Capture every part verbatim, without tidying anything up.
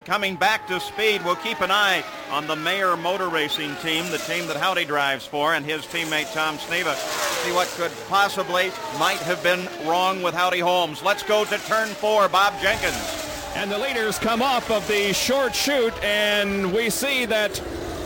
coming back to speed. We'll keep an eye on the Mayer Motor Racing team, the team that Howdy drives for, and his teammate Tom Sneva. See what could possibly, might have been wrong with Howdy Holmes. Let's go to turn four, Bob Jenkins. And the leaders come off of the short chute, and we see that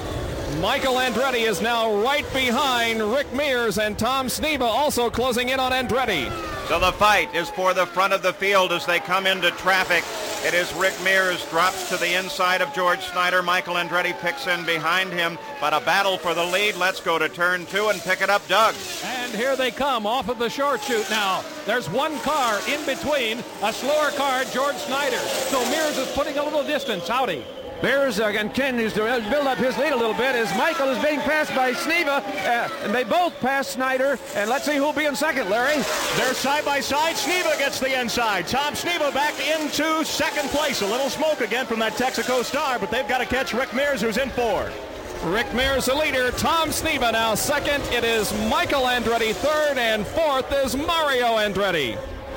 Michael Andretti is now right behind Rick Mears, and Tom Sneva also closing in on Andretti. So the fight is for the front of the field as they come into traffic. It is Rick Mears drops to the inside of George Snyder. Michael Andretti picks in behind him, but a battle for the lead. Let's go to turn two and pick it up, Doug. And here they come off of the short chute now. There's one car in between, a slower car, George Snyder. So Mears is putting a little distance. Howdy. Mears uh, continues to build up his lead a little bit as Michael is being passed by Sneva, uh, and they both pass Snyder. And let's see who'll be in second, Larry. They're side by side. Sneva gets the inside. Tom Sneva back into second place. A little smoke again from that Texaco Star, but they've got to catch Rick Mears, who's in fourth. Rick Mears the leader. Tom Sneva now second. It is Michael Andretti third, and fourth is Mario Andretti.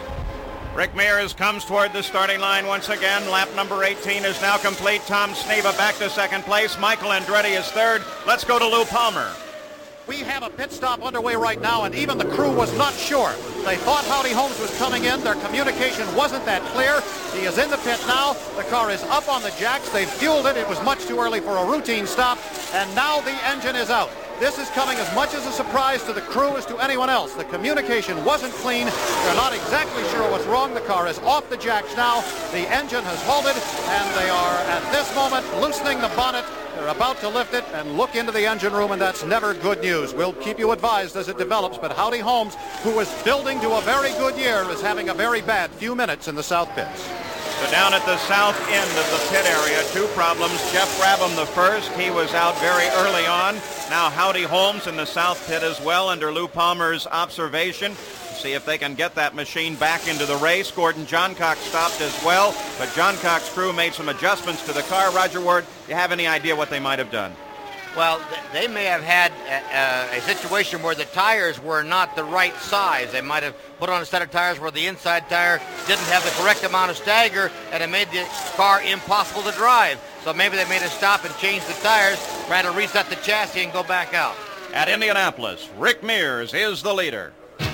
Rick Mears comes toward the starting line once again. Lap number eighteen is now complete. Tom Sneva back to second place. Michael Andretti is third. Let's go to Lou Palmer. We have a pit stop underway right now, and even the crew was not sure. They thought Howdy Holmes was coming in. Their communication wasn't that clear. He is in the pit now. The car is up on the jacks. They've fueled it. It was much too early for a routine stop, and now the engine is out. This is coming as much as a surprise to the crew as to anyone else. The communication wasn't clean. They're not exactly sure what's wrong. The car is off the jacks now. The engine has halted, and they are, at this moment, loosening the bonnet. They're about to lift it and look into the engine room, and that's never good news. We'll keep you advised as it develops, but Howdy Holmes, who was building to a very good year, is having a very bad few minutes in the south pits. So down at the south end of the pit area, two problems. Jeff Brabham the first. He was out very early on. Now Howdy Holmes in the south pit as well under Lou Palmer's observation. See if they can get that machine back into the race. Gordon Johncock stopped as well, but Johncock's crew made some adjustments to the car. Roger Ward, do you have any idea what they might have done? Well, they may have had a, a situation where the tires were not the right size. They might have put on a set of tires where the inside tire didn't have the correct amount of stagger, and it made the car impossible to drive. So maybe they made a stop and changed the tires, ran to reset the chassis and go back out. At Indianapolis, Rick Mears is the leader.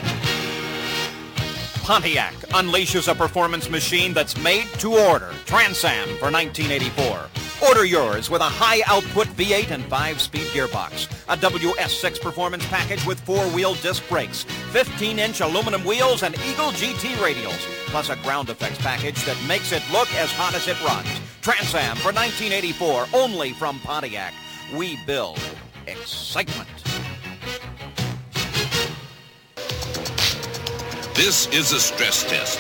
Pontiac unleashes a performance machine that's made to order. Trans Am for nineteen eighty-four. Order yours with a high-output V eight and five-speed gearbox, a W S six performance package with four-wheel disc brakes, fifteen-inch aluminum wheels, and Eagle G T radials, plus a ground effects package that makes it look as hot as it runs. Trans Am for nineteen eighty-four, only from Pontiac. We build excitement. This is a stress test.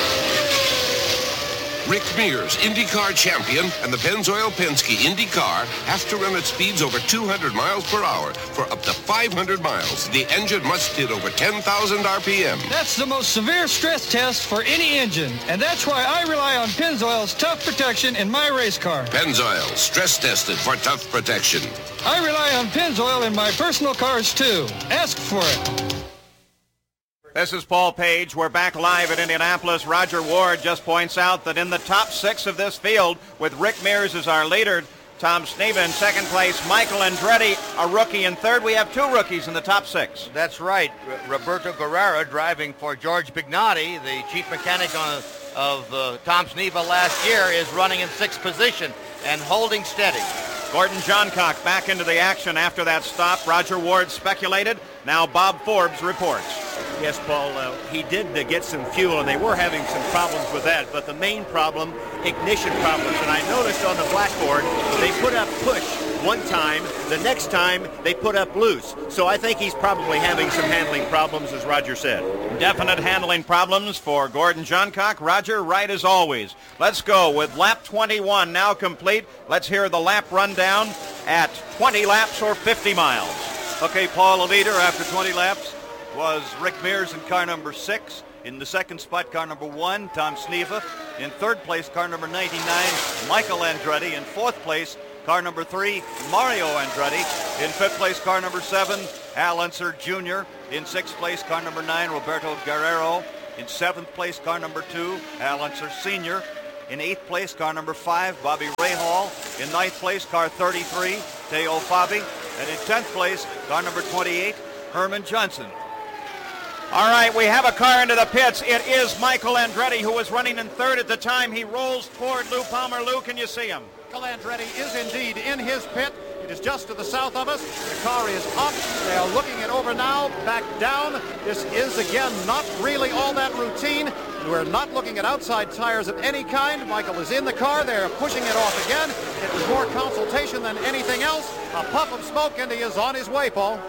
Rick Mears, IndyCar champion, and the Pennzoil Penske IndyCar have to run at speeds over two hundred miles per hour for up to five hundred miles. The engine must hit over ten thousand R P M. That's the most severe stress test for any engine, and that's why I rely on Pennzoil's tough protection in my race car. Pennzoil, stress tested for tough protection. I rely on Pennzoil in my personal cars, too. Ask for it. This is Paul Page. We're back live at Indianapolis. Roger Ward just points out that in the top six of this field, with Rick Mears as our leader, Tom Sneva in second place, Michael Andretti, a rookie in third. We have two rookies in the top six. That's right. R- Roberto Guerrero driving for George Bignotti, the chief mechanic on, of uh, Tom Sneva last year, is running in sixth position and holding steady. Gordon Johncock back into the action after that stop. Roger Ward speculated. Now Bob Forbes reports. Yes, Paul, uh, he did uh, get some fuel, and they were having some problems with that. But the main problem, ignition problems. And I noticed on the blackboard, they put up push one time. The next time, they put up loose. So I think he's probably having some handling problems, as Roger said. Definite handling problems for Gordon Johncock. Roger, right as always. Let's go with lap twenty-one now complete. Let's hear the lap rundown at twenty laps or fifty miles. Okay, Paul, the leader after twenty laps was Rick Mears in car number six. In the second spot, car number one, Tom Sneva. In third place, car number ninety-nine, Michael Andretti. In fourth place, car number three, Mario Andretti. In fifth place, car number seven, Al Unser Junior In sixth place, car number nine, Roberto Guerrero. In seventh place, car number two, Al Unser Senior In eighth place, car number five, Bobby Rahal. In ninth place, car thirty-three, Teo Fabi. And in tenth place, car number twenty-eight, Herman Johnson. All right, we have a car into the pits. It is Michael Andretti, who was running in third at the time. He rolls toward Lou Palmer. Lou, can you see him? Michael Andretti is indeed in his pit. It is just to the south of us. The car is up. They are looking it over now, back down. This is, again, not really all that routine. We're not looking at outside tires of any kind. Michael is in the car. They're pushing it off again. It was more consultation than anything else. A puff of smoke, and he is on his way, Paul.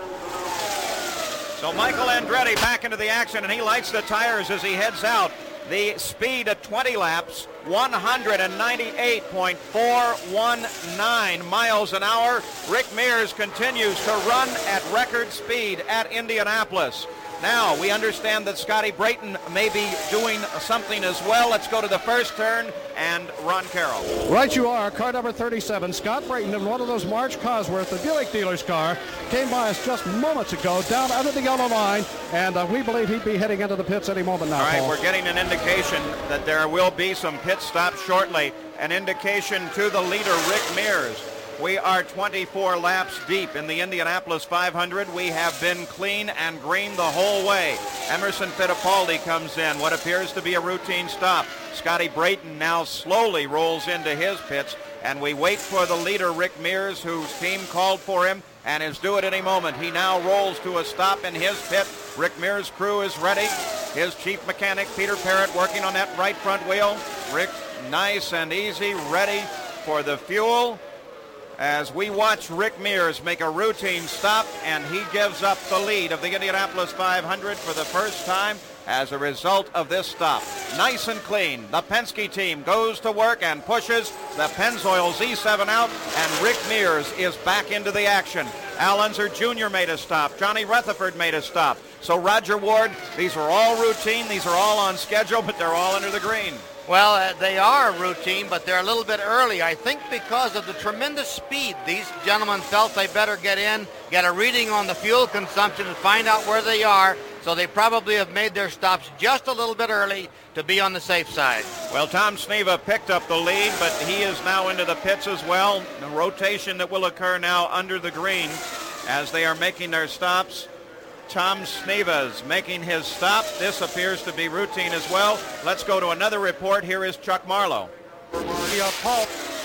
So Michael Andretti back into the action, and he lights the tires as he heads out. The speed at twenty laps, one ninety-eight point four one nine miles an hour. Rick Mears continues to run at record speed at Indianapolis. Now, we understand that Scotty Brayton may be doing something as well. Let's go to the first turn and Ron Carroll. Right you are. Car number thirty-seven, Scott Brayton, in one of those Marge Cosworth, the Buick dealer's car, came by us just moments ago, down under the yellow line, and uh, we believe he'd be heading into the pits any moment now, All right, Paul. We're getting an indication that there will be some pit stops shortly. An indication to the leader, Rick Mears. We are twenty-four laps deep in the Indianapolis five hundred. We have been clean and green the whole way. Emerson Fittipaldi comes in, what appears to be a routine stop. Scotty Brayton now slowly rolls into his pits, and we wait for the leader, Rick Mears, whose team called for him and is due at any moment. He now rolls to a stop in his pit. Rick Mears' crew is ready. His chief mechanic, Peter Parrott, working on that right front wheel. Rick, nice and easy, ready for the fuel. As we watch Rick Mears make a routine stop, and he gives up the lead of the Indianapolis five hundred for the first time as a result of this stop. Nice and clean. The Penske team goes to work and pushes the Pennzoil Z seven out, and Rick Mears is back into the action. Al Unser Junior made a stop. Johnny Rutherford made a stop. So Roger Ward, these are all routine. These are all on schedule, but they're all under the green. Well, uh, they are routine, but they're a little bit early. I think because of the tremendous speed, these gentlemen felt they better get in, get a reading on the fuel consumption, and find out where they are. So they probably have made their stops just a little bit early to be on the safe side. Well, Tom Sneva picked up the lead, but he is now into the pits as well. The rotation that will occur now under the green as they are making their stops. Tom Sneva's making his stop. This appears to be routine as well. Let's go to another report. Here is Chuck Marlowe. The Paul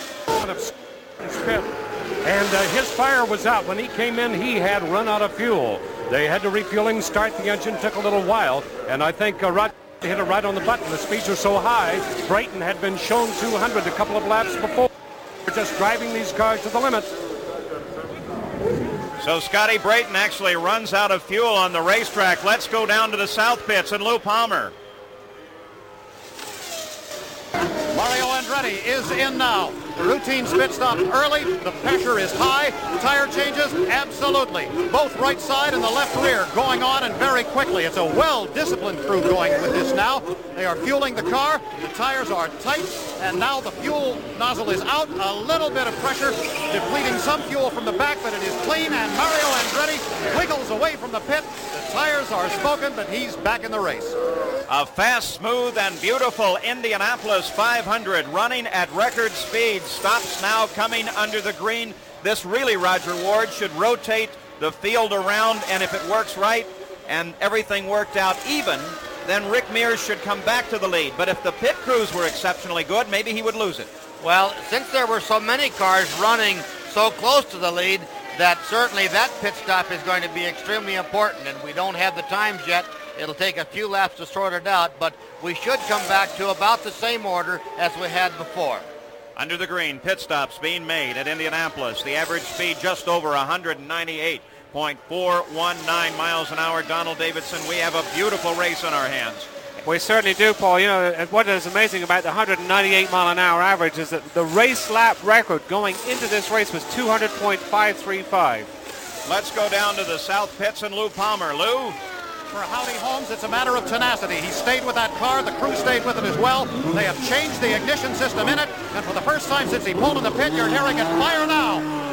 and uh, his fire was out. When he came in, he had run out of fuel. They had to refueling, start the engine, took a little while, and I think uh, Rod hit it right on the button. The speeds were so high. Brayton had been shown two hundred a couple of laps before. We're just driving these cars to the limit. So Scotty Brayton actually runs out of fuel on the racetrack. Let's go down to the south pits and Lou Palmer. Mario Andretti is in now. The routine pit stop early. The pressure is high. Tire changes? Absolutely. Both right side and the left rear going on and very quickly. It's a well-disciplined crew going with this now. They are fueling the car. The tires are tight. And now the fuel nozzle is out. A little bit of pressure, depleting some fuel from the back, but it is clean. And Mario Andretti wiggles away from the pit. The tires are smoking, but he's back in the race. A fast, smooth, and beautiful Indianapolis five hundred running at record speed. Stops now coming under the green. This really, Roger Ward, should rotate the field around, and if it works right and everything worked out even, then Rick Mears should come back to the lead. But if the pit crews were exceptionally good, maybe he would lose it. Well, since there were so many cars running so close to the lead, that certainly that pit stop is going to be extremely important, and we don't have the times yet. It'll take a few laps to sort it out, but we should come back to about the same order as we had before. Under the green, pit stops being made at Indianapolis. The average speed just over one ninety-eight point four one nine miles an hour. Donald Davidson, we have a beautiful race on our hands. We certainly do, Paul. You know, what is amazing about the one ninety-eight mile an hour average is that the race lap record going into this race was two hundred point five three five. Let's go down to the south pits and Lou Palmer. Lou? For Howdy Holmes, it's a matter of tenacity. He stayed with that car. The crew stayed with it as well. They have changed the ignition system in it, and for the first time since he pulled in the pit, you're hearing it fire now.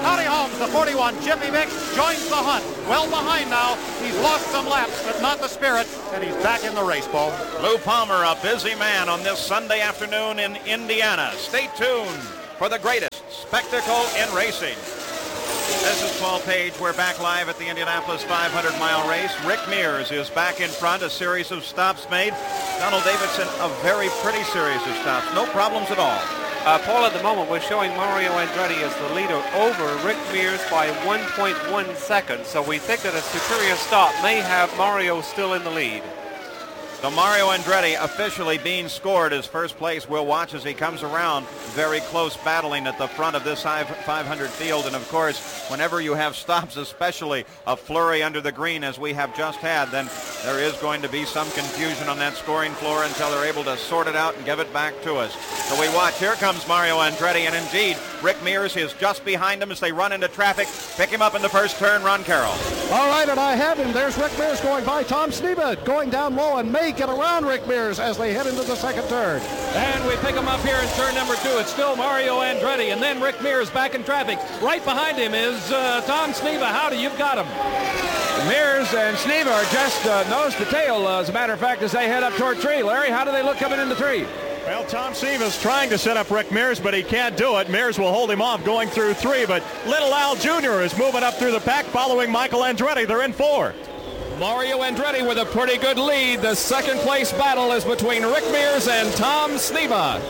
Howdy Holmes, the forty-one Jiffy Mix, joins the hunt. Well behind now. He's lost some laps, but not the spirit, and he's back in the race, Bo. Lou Palmer, a busy man on this Sunday afternoon in Indiana. Stay tuned for the greatest spectacle in racing. This is Paul Page. We're back live at the Indianapolis five hundred mile race. Rick Mears is back in front. A series of stops made. Donald Davidson, a very pretty series of stops. No problems at all. Uh, Paul, at the moment, we're showing Mario Andretti as the leader over Rick Mears by one point one seconds. So we think that a superior stop may have Mario still in the lead. So Mario Andretti officially being scored as first place. We'll watch as he comes around. Very close battling at the front of this five hundred field. And of course, whenever you have stops, especially a flurry under the green as we have just had, then there is going to be some confusion on that scoring floor until they're able to sort it out and give it back to us. So we watch. Here comes Mario Andretti, and indeed, Rick Mears is just behind him as they run into traffic. Pick him up in the first turn, Ron Carroll. All right, and I have him. There's Rick Mears going by. Tom Sneva going down low and may get around Rick Mears as they head into the second turn. And we pick him up here in turn number two. It's still Mario Andretti, and then Rick Mears back in traffic. Right behind him is uh, Tom Sneva. Howdy, you've got him. Mears and Sneva are just uh, nose to tail, uh, as a matter of fact, as they head up toward tree. Larry, how do they look coming in the tree? Well, Tom Sneva's trying to set up Rick Mears, but he can't do it. Mears will hold him off going through three, but Little Al Junior is moving up through the pack following Michael Andretti. They're in four. Mario Andretti with a pretty good lead. The second place battle is between Rick Mears and Tom Sneva.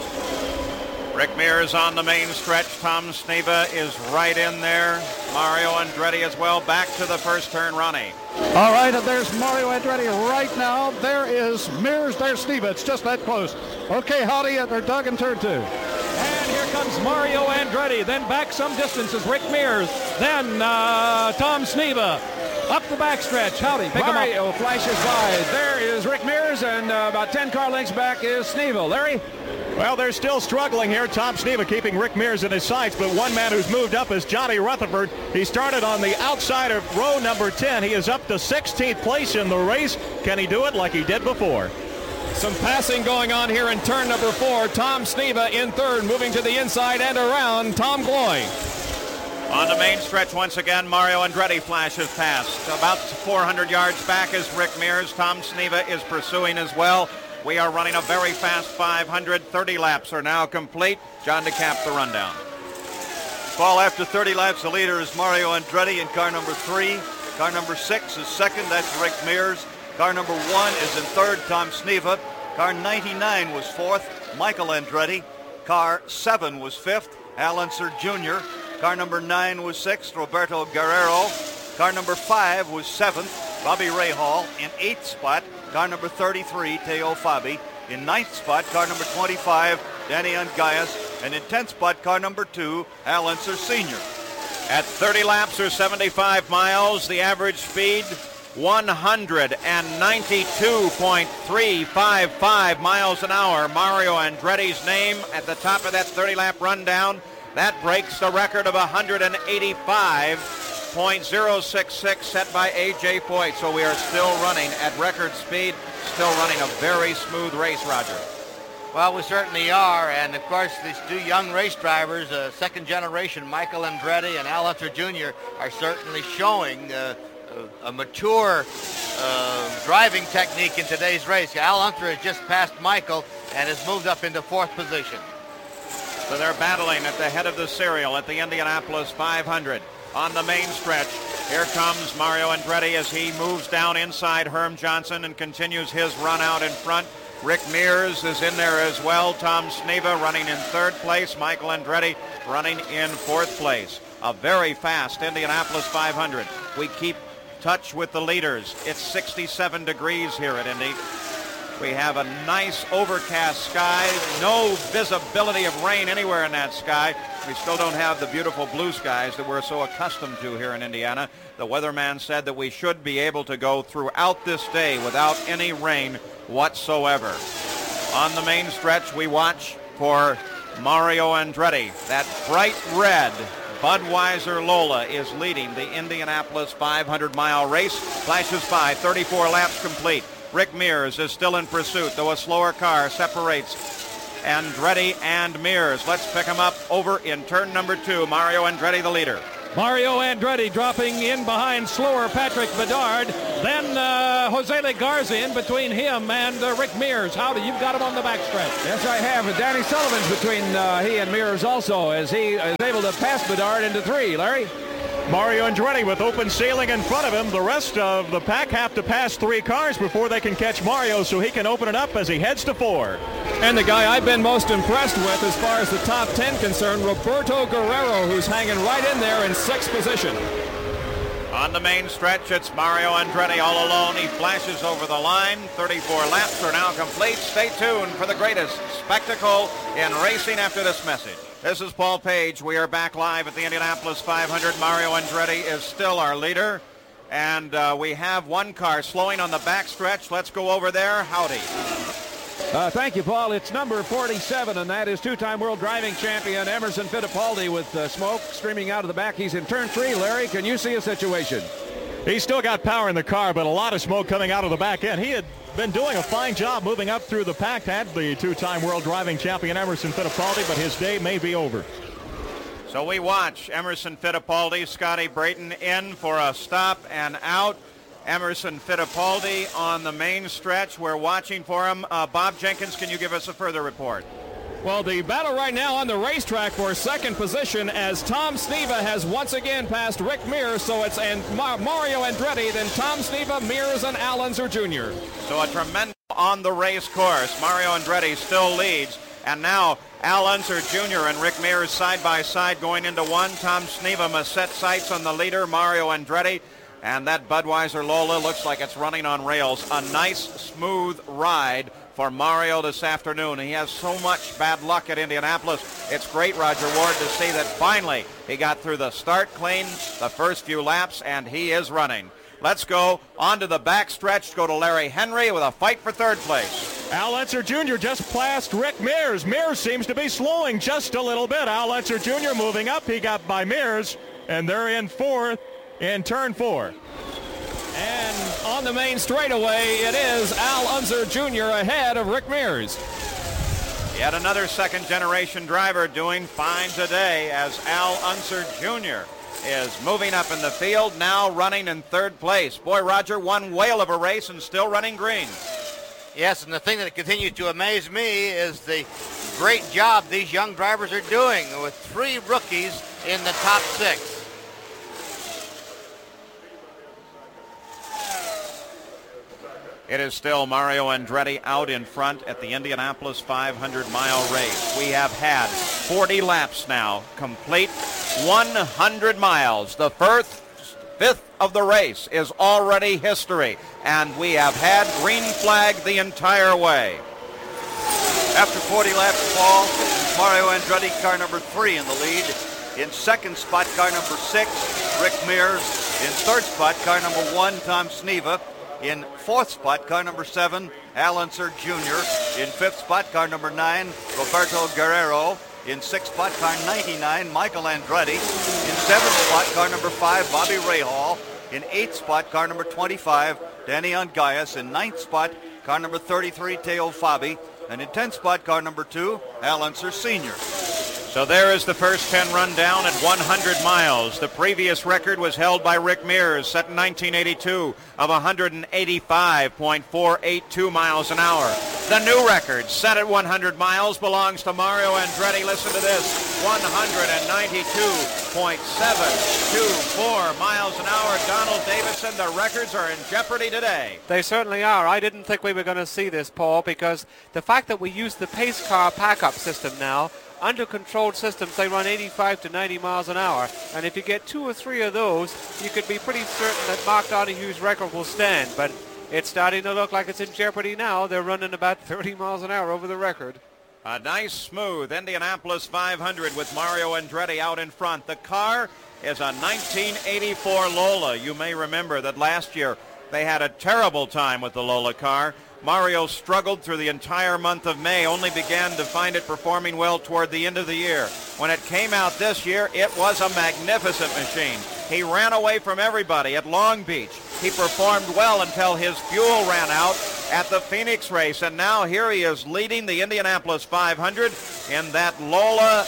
Rick Mears on the main stretch. Tom Sneva is right in there. Mario Andretti as well. Back to the first turn, Ronnie. All right, and there's Mario Andretti right now. There is Mears. There's Sneva. It's just that close. Okay, howdy, they're dug in turn two. And here comes Mario Andretti. Then back some distance is Rick Mears. Then uh, Tom Sneva. Up the backstretch. Howdy, pick him up. Mario flashes by. There is Rick Mears, and uh, about ten car lengths back is Sneva. Larry? Well, they're still struggling here. Tom Sneva keeping Rick Mears in his sights, but one man who's moved up is Johnny Rutherford. He started on the outside of row number ten. He is up to sixteenth place in the race. Can he do it like he did before? Some passing going on here in turn number four. Tom Sneva in third, moving to the inside and around Tom Gloy. On the main stretch once again, Mario Andretti flashes past. About four hundred yards back is Rick Mears. Tom Sneva is pursuing as well. We are running a very fast five hundred. thirty laps are now complete. John DeCamp, the rundown. Paul, after thirty laps, the leader is Mario Andretti in car number three. Car number six is second. That's Rick Mears. Car number one is in third, Tom Sneva. Car ninety-nine was fourth, Michael Andretti. Car seven was fifth, Al Unser Junior Car number nine was sixth, Roberto Guerrero. Car number five was seventh, Bobby Rahal. In eighth spot, car number thirty-three, Teo Fabi. In ninth spot, car number twenty-five, Danny Ungaius. And in tenth spot, car number two, Al Unser Senior At thirty laps or seventy-five miles, the average speed one hundred ninety-two point three five five miles an hour. Mario Andretti's name at the top of that thirty lap rundown. That breaks the record of one eighty-five point oh six six set by A J Foyt. So we are still running at record speed, still running a very smooth race, Roger. Well, we certainly are, and of course these two young race drivers, uh, second generation, Michael Andretti and Al Unser Junior, are certainly showing uh, a, a mature uh, driving technique in today's race. Al Unser has just passed Michael and has moved up into fourth position. So they're battling at the head of the serial at the Indianapolis five hundred. On the main stretch, here comes Mario Andretti as he moves down inside Herm Johnson and continues his run out in front. Rick Mears is in there as well. Tom Sneva running in third place. Michael Andretti running in fourth place. A very fast Indianapolis five hundred. We keep touch with the leaders. It's sixty-seven degrees here at Indy. We have a nice overcast sky. No visibility of rain anywhere in that sky. We still don't have the beautiful blue skies that we're so accustomed to here in Indiana. The weatherman said that we should be able to go throughout this day without any rain whatsoever. On the main stretch, we watch for Mario Andretti. That bright red Budweiser Lola is leading the Indianapolis five hundred mile race. Flashes by, thirty-four laps complete. Rick Mears is still in pursuit, though a slower car separates Andretti and Mears. Let's pick him up over in turn number two. Mario Andretti, the leader. Mario Andretti dropping in behind slower Patrick Bedard. Then uh, Jose Legarza in between him and uh, Rick Mears. Howdy, you've got him on the backstretch. Yes, I have. And Danny Sullivan's between uh, he and Mears also, as he is able to pass Bedard into three. Larry? Mario Andretti with open sailing in front of him. The rest of the pack have to pass three cars before they can catch Mario, so he can open it up as he heads to four. And the guy I've been most impressed with as far as the top ten concerned, Roberto Guerrero, who's hanging right in there in sixth position. On the main stretch, it's Mario Andretti all alone. He flashes over the line. thirty-four laps are now complete. Stay tuned for the greatest spectacle in racing after this message. This is Paul Page. We are back live at the Indianapolis five hundred. Mario Andretti is still our leader. And uh, we have one car slowing on the backstretch. Let's go over there. Howdy. Uh, thank you, Paul. It's number forty-seven, and that is two-time world driving champion Emerson Fittipaldi with uh, smoke streaming out of the back. He's in turn three. Larry, can you see a situation? He's still got power in the car, but a lot of smoke coming out of the back end. He had been doing a fine job moving up through the pack, had the two-time world driving champion Emerson Fittipaldi, but his day may be over. So we watch Emerson Fittipaldi, Scotty Brayton in for a stop and out. Emerson Fittipaldi on the main stretch. We're watching for him. Uh, Bob Jenkins, can you give us a further report? Well, the battle right now on the racetrack for second position as Tom Sneva has once again passed Rick Mears, so it's and Ma- Mario Andretti, then Tom Sneva, Mears, and Al Unser Junior So a tremendous on the race course. Mario Andretti still leads, and now Al Unser Junior and Rick Mears side by side going into one. Tom Sneva must set sights on the leader, Mario Andretti. And that Budweiser Lola looks like it's running on rails. A nice, smooth ride for Mario this afternoon. He has so much bad luck at Indianapolis. It's great, Roger Ward, to see that finally he got through the start clean, the first few laps, and he is running. Let's go on to the back stretch, go to Larry Henry with a fight for third place. Al Unser Junior just passed Rick Mears. Mears seems to be slowing just a little bit. Al Unser Junior moving up. He got by Mears, and they're in fourth in turn four. And on the main straightaway, it is Al Unser Junior ahead of Rick Mears. Yet another second-generation driver doing fine today as Al Unser Junior is moving up in the field, now running in third place. Boy, Roger, one whale of a race and still running green. Yes, and the thing that continues to amaze me is the great job these young drivers are doing with three rookies in the top six. It is still Mario Andretti out in front at the Indianapolis five hundred mile race. We have had forty laps now, complete one hundred miles. The first, fifth of the race is already history, and we have had green flag the entire way. After forty laps, Paul, Mario Andretti, car number three in the lead. In second spot, car number six, Rick Mears. In third spot, car number one, Tom Sneva. In fourth spot, car number seven, Al Unser Junior In fifth spot, car number nine, Roberto Guerrero. In sixth spot, car ninety-nine, Michael Andretti. In seventh spot, car number five, Bobby Rahal. In eighth spot, car number twenty-five, Danny Ungaius. In ninth spot, car number thirty-three, Teo Fabi. And in tenth spot, car number two, Al Unser Senior So there is the first ten run down at one hundred miles. The previous record was held by Rick Mears, set in nineteen eighty-two, of one eighty-five point four eight two miles an hour. The new record, set at one hundred miles, belongs to Mario Andretti. Listen to this, one ninety-two point seven two four miles an hour. Donald Davison, the records are in jeopardy today. They certainly are. I didn't think we were going to see this, Paul, because the fact that we use the pace car pack-up system now, under controlled systems, they run eighty-five to ninety miles an hour. And if you get two or three of those, you could be pretty certain that Mark Donohue's record will stand. But it's starting to look like it's in jeopardy now. They're running about thirty miles an hour over the record. A nice, smooth Indianapolis five hundred with Mario Andretti out in front. The car is a nineteen eighty-four Lola. You may remember that last year they had a terrible time with the Lola car. Mario struggled through the entire month of May, only began to find it performing well toward the end of the year. When it came out this year, it was a magnificent machine. He ran away from everybody at Long Beach. He performed well until his fuel ran out at the Phoenix race, and now here he is leading the Indianapolis five hundred in that Lola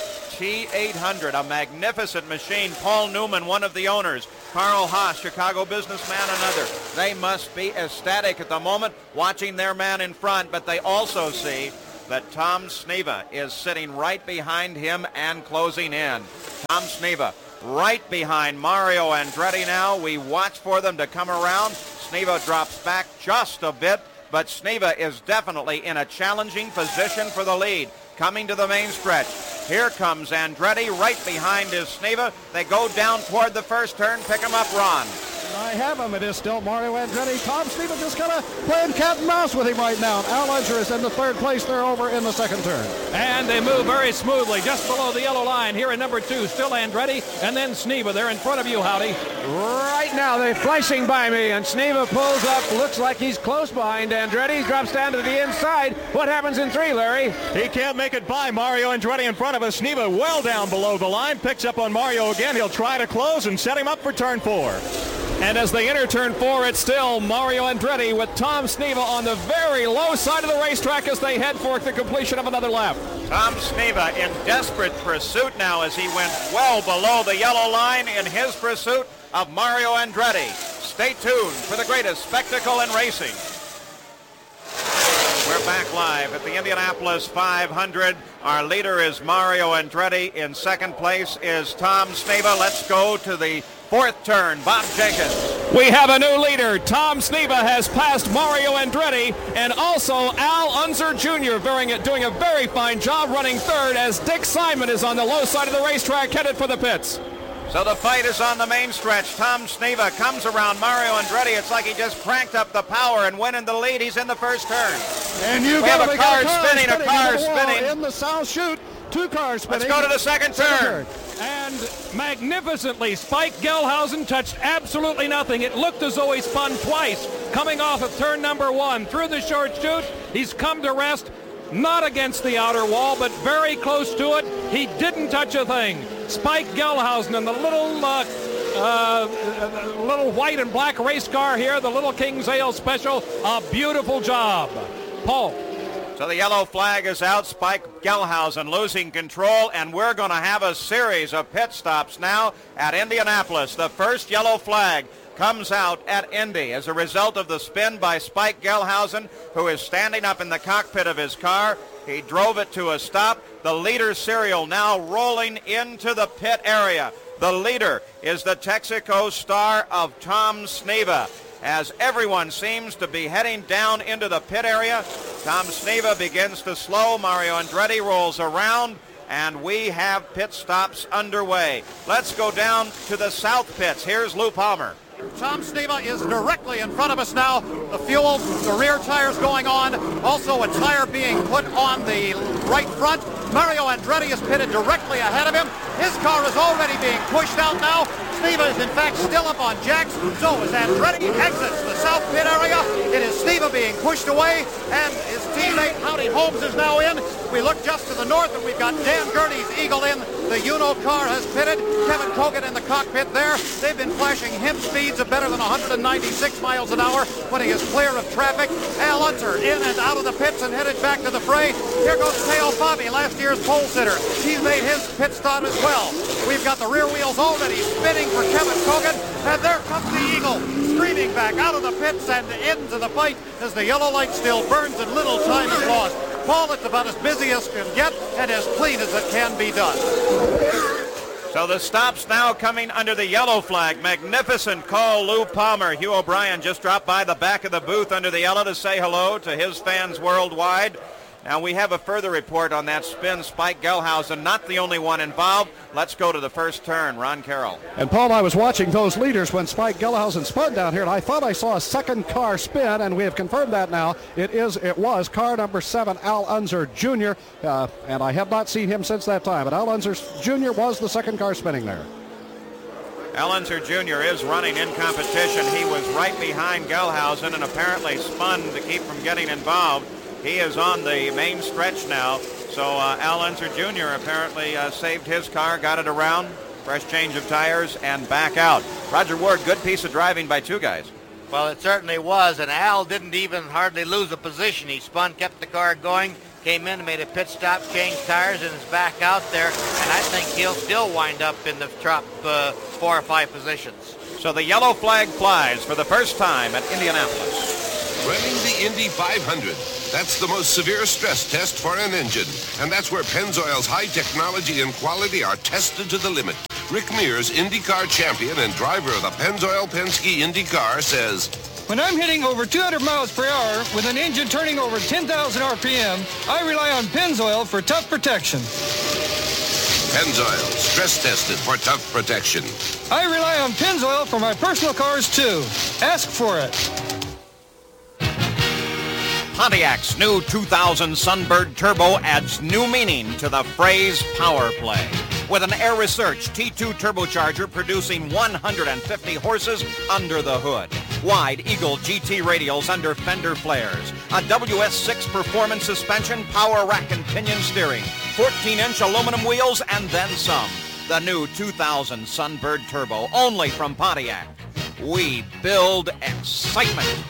T eight hundred, a magnificent machine. Paul Newman, one of the owners. Carl Haas, Chicago businessman, another. They must be ecstatic at the moment watching their man in front, but they also see that Tom Sneva is sitting right behind him and closing in. Tom Sneva right behind Mario Andretti now. We watch for them to come around. Sneva drops back just a bit, but Sneva is definitely in a challenging position for the lead. Coming to the main stretch. Here comes Andretti right behind his Sneva. They go down toward the first turn. Pick him up, Ron. I have him. It is still Mario Andretti. Tom Sneva just kind of playing cat and mouse with him right now. And Al Unser is in the third place. They're over in the second turn. And they move very smoothly just below the yellow line. Here in number two, still Andretti, and then Sneva. They're in front of you, Howdy. Right now, they're flashing by me, and Sneva pulls up. Looks like he's close behind Andretti. He drops down to the inside. What happens in three, Larry? He can't make it by Mario Andretti in front of us. Sneva well down below the line. Picks up on Mario again. He'll try to close and set him up for turn four. And as they enter turn four, it's still Mario Andretti with Tom Sneva on the very low side of the racetrack as they head for the completion of another lap. Tom Sneva in desperate pursuit now as he went well below the yellow line in his pursuit of Mario Andretti. Stay tuned for the greatest spectacle in racing. We're back live at the Indianapolis five hundred. Our leader is Mario Andretti. In second place is Tom Sneva. Let's go to the fourth turn. Bob Jenkins. We have a new leader. Tom Sneva has passed Mario Andretti, and also Al Unser Junior doing a very fine job running third as Dick Simon is on the low side of the racetrack headed for the pits. So the fight is on the main stretch. Tom Sneva comes around Mario Andretti. It's like he just cranked up the power and went in the lead. He's in the first turn. And you we have a car, car spinning, spinning, a car spinning. spinning. In the south chute, two cars spinning. Let's go to the second turn. And magnificently, Spike Gelhausen touched absolutely nothing. It looked as though he spun twice. Coming off of turn number one through the short chute, he's come to rest. Not against the outer wall, but very close to it. He didn't touch a thing. Spike Gelhausen and the little uh, uh, little white and black race car here, the Little King's Ale Special, a beautiful job. Paul. So the yellow flag is out. Spike Gelhausen losing control, and we're going to have a series of pit stops now at Indianapolis. The first yellow flag comes out at Indy as a result of the spin by Spike Gelhausen, who is standing up in the cockpit of his car. He drove it to a stop. The leader serial now rolling into the pit area. The leader is the Texaco star of Tom Sneva. As everyone seems to be heading down into the pit area, Tom Sneva begins to slow. Mario Andretti rolls around, and we have pit stops underway. Let's go down to the south pits. Here's Lou Palmer. Tom Sneva is directly in front of us now. The fuel, the rear tires going on. Also a tire being put on the right front. Mario Andretti is pitted directly ahead of him. His car is already being pushed out now. Sneva is in fact still up on jacks. So as Andretti exits the south pit area, it is Sneva being pushed away, and his teammate Howdy Holmes is now in. We look just to the north, and we've got Dan Gurney's Eagle in. The Uno car has pitted. Kevin Kogan in the cockpit there. They've been flashing him speeds of better than one hundred ninety-six miles an hour when he is clear of traffic. Al Unser in and out of the pits and headed back to the fray. Here goes Teo Bobby, last year's pole sitter. He's made his pit stop as well. We've got the rear wheels already spinning for Kevin Kogan, and there comes the Eagle streaming back out of the pits and into the fight as the yellow light still burns and little time is lost. Paul, it's about as busy as can get and as clean as it can be done. So the stops now coming under the yellow flag. Magnificent call, Lou Palmer. Hugh O'Brien just dropped by the back of the booth under the yellow to say hello to his fans worldwide. Now we have a further report on that spin. Spike Gelhausen, not the only one involved. Let's go to the first turn. Ron Carroll. And Paul, I was watching those leaders when Spike Gelhausen spun down here, and I thought I saw a second car spin, and we have confirmed that now. It is, it was car number seven, Al Unser Junior, uh, and I have not seen him since that time. But Al Unser Junior was the second car spinning there. Al Unser Junior is running in competition. He was right behind Gelhausen and apparently spun to keep from getting involved. He is on the main stretch now, so uh, Al Unser Junior apparently uh, saved his car, got it around, fresh change of tires, and back out. Roger Ward, good piece of driving by two guys. Well, it certainly was, and Al didn't even hardly lose a position. He spun, kept the car going, came in and made a pit stop, changed tires, and is back out there. And I think he'll still wind up in the top uh, four or five positions. So the yellow flag flies for the first time at Indianapolis. Running the Indy five hundred. That's the most severe stress test for an engine. And that's where Pennzoil's high technology and quality are tested to the limit. Rick Mears, IndyCar champion and driver of the Pennzoil Penske IndyCar, says, when I'm hitting over two hundred miles per hour with an engine turning over ten thousand R P M, I rely on Pennzoil for tough protection. Pennzoil, stress tested for tough protection. I rely on Pennzoil for my personal cars, too. Ask for it. Pontiac's new two thousand Sunbird Turbo adds new meaning to the phrase power play. With an Air Research T two turbocharger producing one hundred fifty horses under the hood. Wide Eagle G T radials under fender flares. A W S six performance suspension, power rack and pinion steering. fourteen inch aluminum wheels and then some. The new two thousand Sunbird Turbo, only from Pontiac. We build excitement.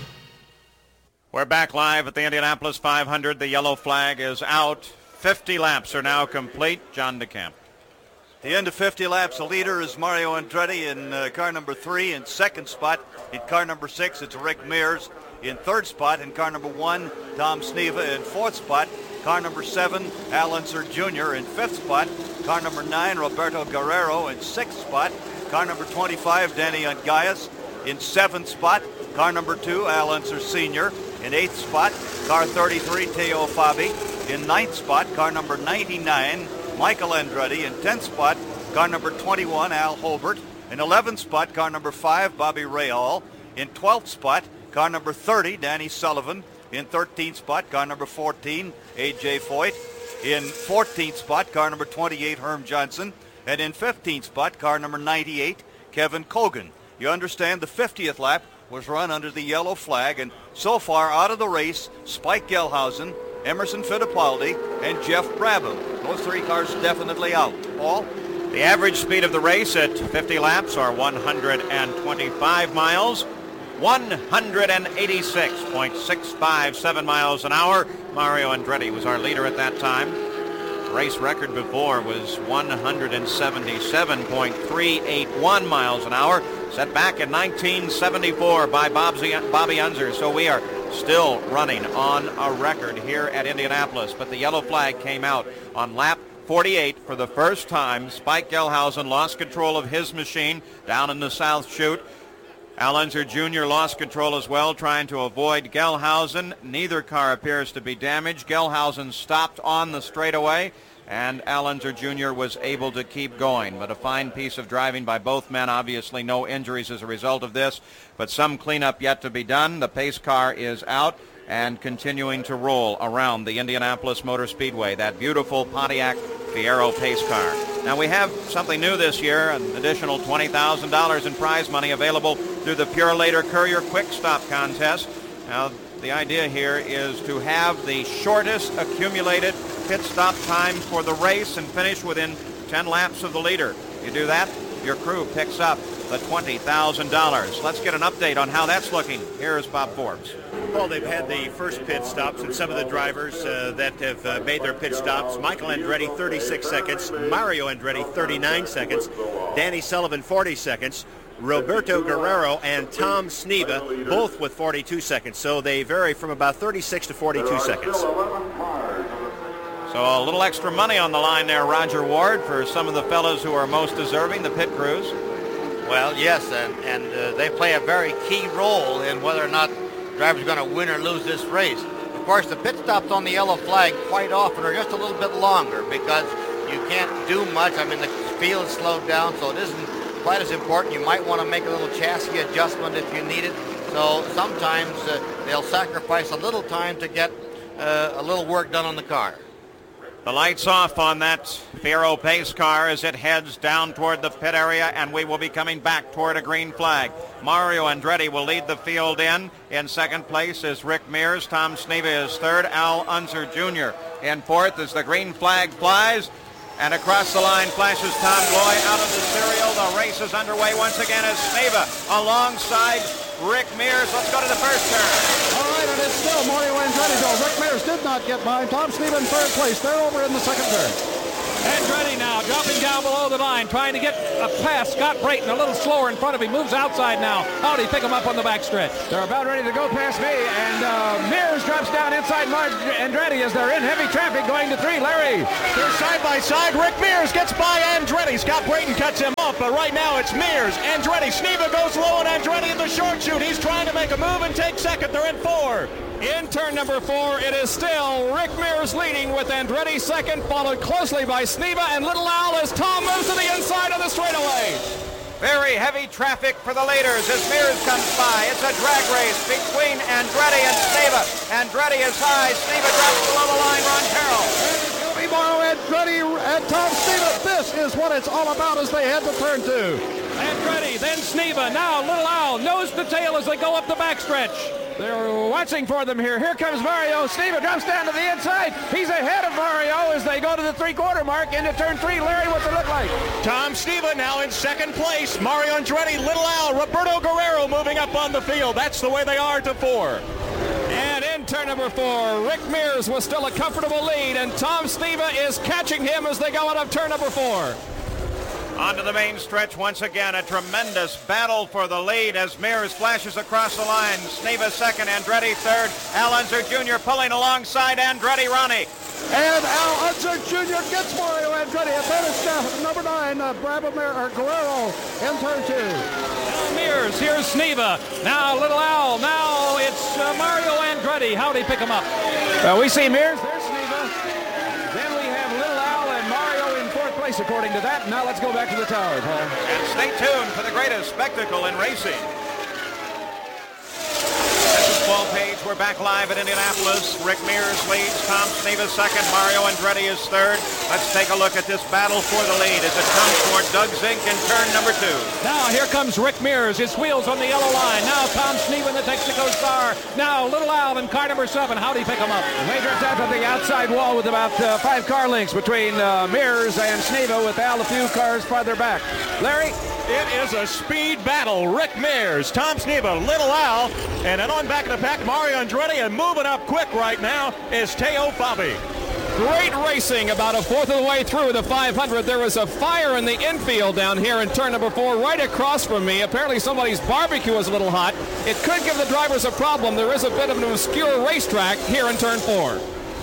We're back live at the Indianapolis five hundred. The yellow flag is out. fifty laps are now complete. John DeCamp. The end of fifty laps, the leader is Mario Andretti in uh, car number three. In second spot, in car number six, it's Rick Mears. In third spot, in car number one, Tom Sneva. In fourth spot, car number seven, Al Unser Junior In fifth spot, car number nine, Roberto Guerrero. In sixth spot, car number twenty-five, Danny Ungayas. In seventh spot, car number two, Al Unser Senior In eighth spot, car thirty-three, Teo Fabi. In ninth spot, car number ninety-nine, Michael Andretti. In tenth spot, car number twenty-one, Al Holbert. In eleventh spot, car number five, Bobby Rahal. In twelfth spot, car number thirty, Danny Sullivan. In thirteenth spot, car number fourteen, A J Foyt. In fourteenth spot, car number twenty-eight, Herm Johnson. And in fifteenth spot, car number ninety-eight, Kevin Kogan. You understand the fiftieth lap was run under the yellow flag, and so far out of the race, Spike Gelhausen, Emerson Fittipaldi, and Jeff Brabham. Those three cars definitely out. Paul? The average speed of the race at fifty laps are one hundred twenty-five miles, one hundred eighty-six point six five seven miles an hour. Mario Andretti was our leader at that time. The race record before was one hundred seventy-seven point three eight one miles an hour, set back in nineteen seventy-four by Bobby Unser. So we are still running on a record here at Indianapolis. But the yellow flag came out on lap forty-eight for the first time. Spike Gelhausen lost control of his machine down in the South Chute. Al Unser Junior lost control as well, trying to avoid Gelhausen. Neither car appears to be damaged. Gelhausen stopped on the straightaway, and Al Unser Junior was able to keep going. But a fine piece of driving by both men. Obviously no injuries as a result of this, but some cleanup yet to be done. The pace car is out and continuing to roll around the Indianapolis Motor Speedway, that beautiful Pontiac Fiero pace car. Now we have something new this year, an additional twenty thousand dollars in prize money available through the Purolator Courier Quick Stop Contest. Now the idea here is to have the shortest accumulated pit stop time for the race and finish within ten laps of the leader. You do that, your crew picks up the twenty thousand dollars. Let's get an update on how that's looking. Here's Bob Forbes. Well, they've had the first pit stops, and some of the drivers uh, that have uh, made their pit stops. Michael Andretti, thirty-six seconds. Mario Andretti, thirty-nine seconds. Danny Sullivan, forty seconds. Roberto Guerrero and Tom Sneva, both with forty-two seconds. So they vary from about thirty-six to forty-two seconds. So a little extra money on the line there, Roger Ward, for some of the fellows who are most deserving, the pit crews. Well, yes, and, and uh, they play a very key role in whether or not drivers are going to win or lose this race. Of course, the pit stops on the yellow flag quite often are just a little bit longer because you can't do much. I mean, the field is slowed down, so it isn't quite as important. You might want to make a little chassis adjustment if you need it. So sometimes uh, they'll sacrifice a little time to get uh, a little work done on the car. The lights off on that Fiero pace car as it heads down toward the pit area, and we will be coming back toward a green flag. Mario Andretti will lead the field in. In second place is Rick Mears. Tom Sneva is third. Al Unser Junior in fourth as the green flag flies. And across the line flashes Tom Gloy out of the serial. The race is underway once again as Sneva alongside Rick Mears. Let's go to the first turn. All right, and it's still Mario Andretti, though. Rick Mears did not get by. Tom Sneva in third place. They're over in the second turn. Andretti now dropping down below the line, trying to get a pass. Scott Brayton a little slower in front of him. Moves outside now. Howdy, pick him up on the backstretch. They're about ready to go past me, and uh, Mears drops down inside Mark Andretti as they're in heavy traffic going to three. Larry. They're side by side. Rick Mears gets by Andretti. Scott Brayton cuts him off, but right now it's Mears. Andretti. Sneva goes low, and Andretti in the short chute. He's trying to make a move and take second. They're in four. In turn number four, it is still Rick Mears leading with Andretti second, followed closely by Sneva and Little Al as Tom moves to the inside of the straightaway. Very heavy traffic for the leaders as Mears comes by. It's a drag race between Andretti and Sneva. Andretti is high. Sneva drops below the line. Ron Carroll. Mario Andretti and Tom Sneva. This is what it's all about as they head to turn two. Andretti, then Sneva. Now Little Al nose to tail as they go up the backstretch. They're watching for them here. Here comes Mario. Sneva drops down to the inside. He's ahead of Mario as they go to the three-quarter mark into turn three. Larry, what's it look like? Tom Sneva now in second place. Mario Andretti, Little Al, Roberto Guerrero moving up on the field. That's the way they are to four. And in turn number four, Rick Mears was still a comfortable lead, and Tom Sneva is catching him as they go out of turn number four. Onto the main stretch once again. A tremendous battle for the lead as Mears flashes across the line. Sneva second, Andretti third. Al Unser Junior pulling alongside Andretti. Ronnie. And Al Unser Junior gets Mario Andretti. And then it's uh, number nine, uh, Brabamir, or Guerrero in turn two. Now Mears, here's Sneva. Now Little Al. Now it's uh, Mario Andretti. How'd he pick him up? Well, we see Mears. There's Sneva. Then we have Little Al and Mario in fourth place according to that. Now let's go back to the tower, Paul. And stay tuned for the greatest spectacle in racing. This is Paul Page. We're back live at Indianapolis. Rick Mears leads. Tom Sneva second. Mario Andretti is third. Let's take a look at this battle for the lead as it comes toward Doug Zink in turn number two. Now here comes Rick Mears. His wheels on the yellow line. Now Tom Sneva in the Texaco Star. Now Little Al in car number seven. How'd he pick him up? They dropped out on the outside wall with about uh, five car lengths between uh, Mears and Sneva, with Al a few cars farther back. Larry? It is a speed battle. Rick Mears, Tom Sneva, Little Al, and then on back in the pack, Mario Andretti, and moving up quick right now is Teo Fabi. Great racing about a fourth of the way through the five hundred. There was a fire in the infield down here in turn number four right across from me. Apparently somebody's barbecue was a little hot. It could give the drivers a problem. There is a bit of an obscure racetrack here in turn four.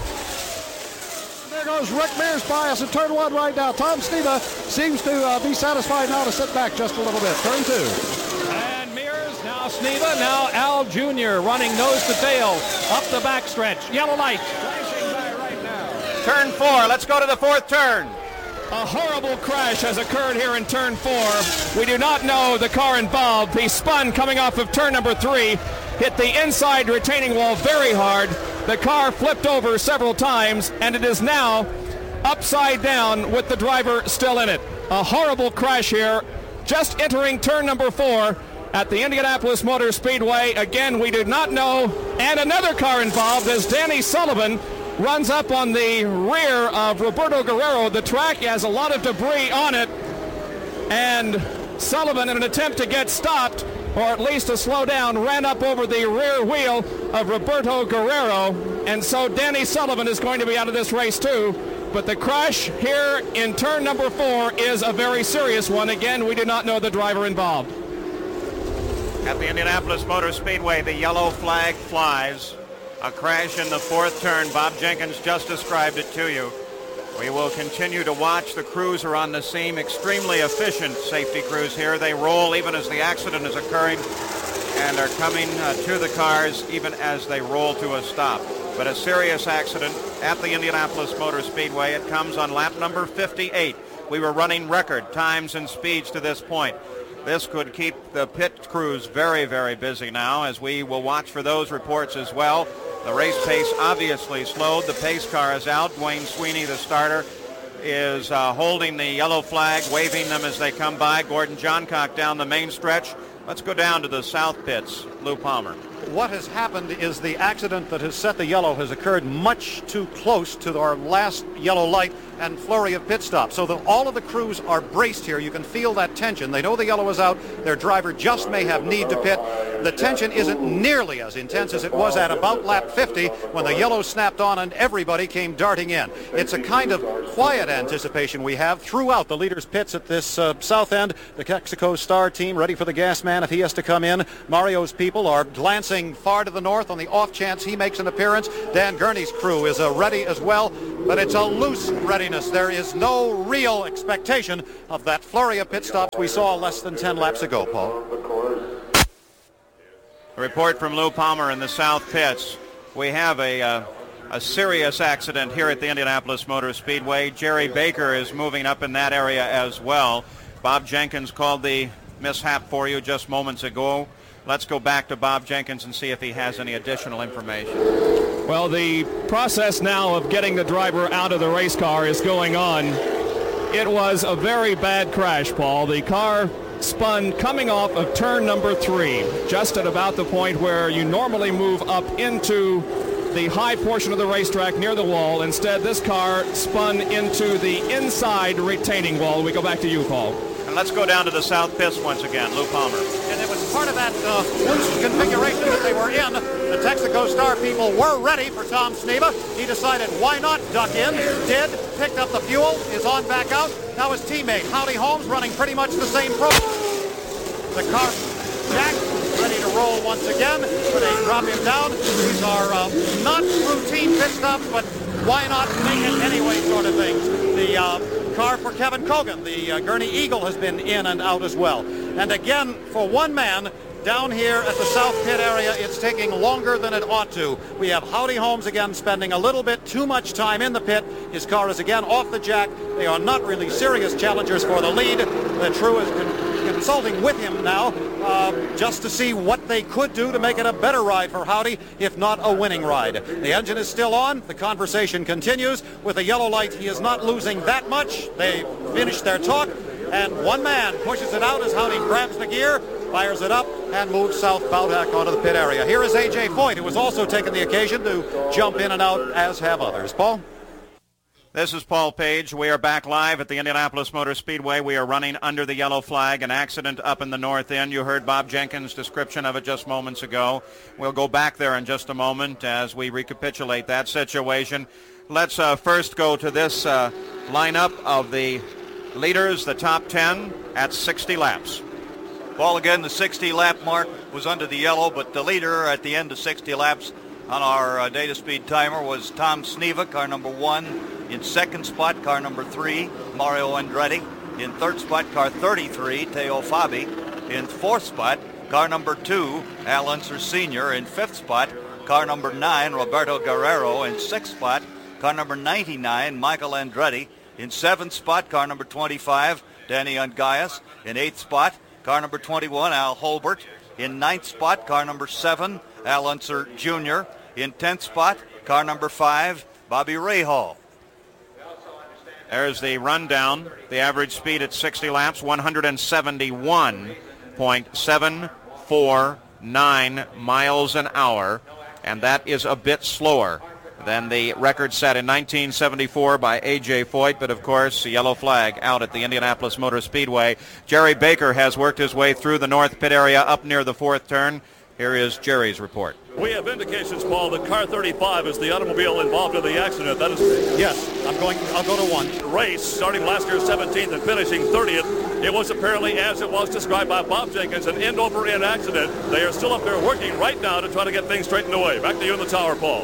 There goes Rick Mears by us in turn one right now. Tom Sneva seems to uh, be satisfied now to sit back just a little bit. Turn two. And Mears, now Sneva, now Al Junior running nose to tail up the backstretch. Yellow light. Flashing by right now. Turn four. Let's go to the fourth turn. A horrible crash has occurred here in turn four. We do not know the car involved. He spun coming off of turn number three, hit the inside retaining wall very hard. The car flipped over several times, and it is now upside down with the driver still in it. A horrible crash here, just entering turn number four at the Indianapolis Motor Speedway. Again, we do not know. And another car involved as Danny Sullivan runs up on the rear of Roberto Guerrero. The track has a lot of debris on it, and Sullivan, in an attempt to get stopped, or at least to slow down, ran up over the rear wheel of Roberto Guerrero, and so Danny Sullivan is going to be out of this race too. But the crash here in turn number four is a very serious one. Again, we do not know the driver involved. At the Indianapolis Motor Speedway, the yellow flag flies. A crash in the fourth turn. Bob Jenkins just described it to you. We will continue to watch. The crews are on the scene. Extremely efficient safety crews here. They roll even as the accident is occurring and are coming uh, to the cars even as they roll to a stop. But a serious accident at the Indianapolis Motor Speedway. It comes on lap number fifty-eight. We were running record times and speeds to this point. This could keep the pit crews very, very busy now, as we will watch for those reports as well. The race pace obviously slowed. The pace car is out. Dwayne Sweeney, the starter, is uh, holding the yellow flag, waving them as they come by. Gordon Johncock down the main stretch. Let's go down to the south pits. Lou Palmer. what has happened is the accident that has set the yellow has occurred much too close to our last yellow light and flurry of pit stops. So that all of the crews are braced here. You can feel that tension. They know the yellow is out. Their driver just may have need to pit. The tension isn't nearly as intense as it was at about lap fifty when the yellow snapped on and everybody came darting in. It's a kind of quiet anticipation we have throughout the leaders' pits at this uh, south end. The Texaco Star team ready for the gas man if he has to come in. Mario's people are glancing far to the north on the off chance he makes an appearance. Dan Gurney's crew is uh, ready as well, but it's a loose readiness. There is no real expectation of that flurry of pit stops we saw less than ten laps ago, Paul. A report from Lou Palmer in the south pits. We have a uh, a serious accident here at the Indianapolis Motor Speedway. Jerry Baker is moving up in that area as well. Bob Jenkins called the mishap for you just moments ago. Let's go back to Bob Jenkins and see if he has any additional information. Well, the process now of getting the driver out of the race car is going on. It was a very bad crash, Paul. The car spun coming off of turn number three, just at about the point where you normally move up into the high portion of the racetrack near the wall. Instead, this car spun into the inside retaining wall. We go back to you, Paul. And let's go down to the south pits once again. Lou Palmer. And it was part of that uh, loose configuration that they were in. The Texaco Star people were ready for Tom Sneva. He decided why not duck in. Did. Picked up the fuel. Is on back out. Now his teammate, Howdy Holmes, running pretty much the same program. The car, Jack, ready to roll once again. But they drop him down. These are uh, not routine pit stops, but why not make it anyway sort of things. The uh, car for Kevin Cogan, the uh, Gurney Eagle, has been in and out as well. And again, for one man, down here at the south pit area, it's taking longer than it ought to. We have Howdy Holmes again spending a little bit too much time in the pit. His car is again off the jack. They are not really serious challengers for the lead. The True is con- consulting with him now uh, just to see what they could do to make it a better ride for Howdy, if not a winning ride. The engine is still on. The conversation continues. With the yellow light, he is not losing that much. They finish their talk, and one man pushes it out as Howdy grabs the gear, fires it up, and moves southbound back onto the pit area. Here is A J Foyt, who has also taken the occasion to jump in and out, as have others. Paul? This is Paul Page. We are back live at the Indianapolis Motor Speedway. We are running under the yellow flag. An accident up in the north end. You heard Bob Jenkins' description of it just moments ago. We'll go back there in just a moment as we recapitulate that situation. Let's uh, first go to this uh, lineup of the leaders, the top ten, at sixty laps. Paul, again, the sixty lap mark was under the yellow, but the leader at the end of sixty laps on our uh, data speed timer was Tom Sneva, car number one. In second spot, car number three, Mario Andretti. In third spot, car thirty-three, Teo Fabi. In fourth spot, car number two, Al Unser Senior In fifth spot, car number nine, Roberto Guerrero. In sixth spot, car number ninety-nine, Michael Andretti. In seventh spot, car number twenty-five, Danny Ungaias. In eighth spot, car number twenty-one, Al Holbert. In ninth spot, car number seven, Al Unser Junior In tenth spot, car number five, Bobby Rahal. There's the rundown. The average speed at sixty laps, one seventy-one point seven four nine miles an hour, and that is a bit slower than the record set in nineteen seventy-four by A J Foyt, but of course the yellow flag out at the Indianapolis Motor Speedway. Jerry Baker has worked his way through the north pit area up near the fourth turn. Here is Jerry's report. We have indications, Paul, that car thirty-five is the automobile involved in the accident. That is, yes, I'm going. I'll go to one. Race starting last year seventeenth and finishing thirtieth. It was apparently, as it was described by Bob Jenkins, an end-over-end accident. They are still up there working right now to try to get things straightened away. Back to you in the tower, Paul.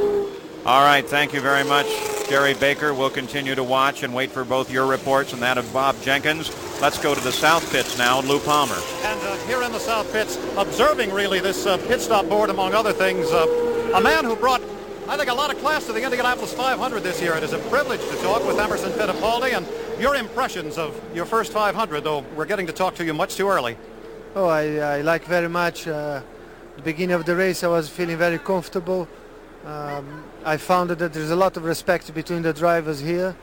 All right, thank you very much, Jerry Baker. We'll continue to watch and wait for both your reports and that of Bob Jenkins. Let's go to the south pits now, Lou Palmer. And uh, here in the south pits, observing really this uh, pit stop board, among other things, uh, a man who brought, I think, a lot of class to the Indianapolis five hundred this year. It is a privilege to talk with Emerson Fittipaldi, and your impressions of your first five hundred, though we're getting to talk to you much too early. Oh, I, I like very much. Uh, the beginning of the race, I was feeling very comfortable. Um, I found that there's a lot of respect between the drivers here,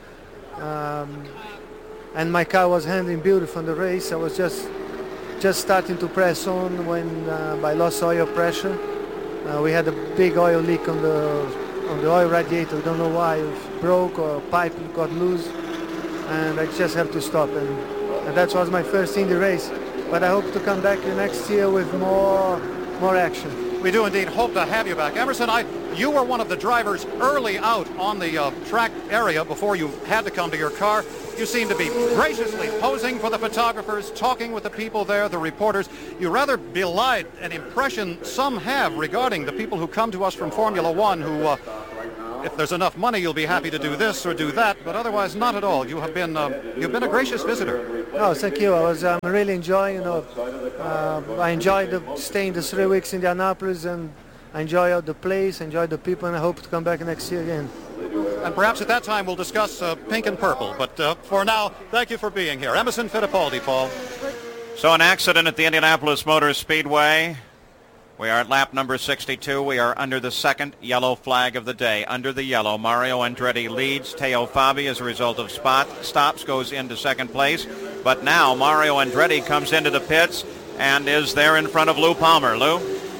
um, and my car was handling beautiful in the race. I was just just starting to press on when uh, I lost oil pressure, Uh, we had a big oil leak on the on the oil radiator. We don't know why. It broke or a pipe got loose, and I just have to stop. And, and that was my first Indy race. But I hope to come back next year with more more action. We do indeed hope to have you back. Emerson, I, you were one of the drivers early out on the uh, track area before you had to come to your car. You seem to be graciously posing for the photographers, talking with the people there, the reporters. You rather belied an impression some have regarding the people who come to us from Formula One who, uh, if there's enough money, you'll be happy to do this or do that, but otherwise not at all. You have been, uh, you've been a gracious visitor. Oh, thank you. I was um, really enjoying, you know, uh, I enjoyed the, staying the three weeks in Indianapolis, and I enjoy the place, enjoy the people, and I hope to come back next year again. And perhaps at that time we'll discuss uh, pink and purple, but uh, for now, thank you for being here. Emerson Fittipaldi, Paul. So an accident at the Indianapolis Motor Speedway. We are at lap number sixty-two. We are under the second yellow flag of the day. Under the yellow, Mario Andretti leads. Teo Fabi, as a result of spot stops, goes into second place. But now Mario Andretti comes into the pits and is there in front of Lou Palmer. Lou?